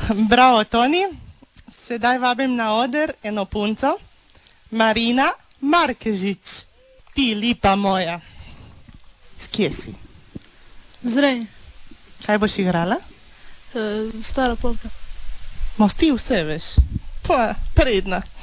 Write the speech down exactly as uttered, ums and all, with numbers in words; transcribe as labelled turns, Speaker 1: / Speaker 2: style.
Speaker 1: Bravo, Toni. Sedaj vabim na oder eno punco, Marina Markežič. Ti, lipa moja. S kje si?
Speaker 2: Zrej.
Speaker 1: Kaj boš igrala?
Speaker 2: E, stara polka.
Speaker 1: Moš ti vse, veš. Pa, predna.